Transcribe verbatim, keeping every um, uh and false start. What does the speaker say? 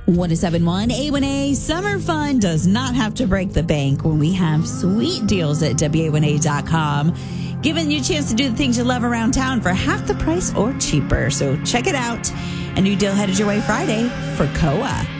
one oh seven point one A one A. Summer fun does not have to break the bank when we have sweet deals at W A one A dot com. Giving you a chance to do the things you love around town for half the price or cheaper. So check it out. A new deal headed your way Friday for C O A.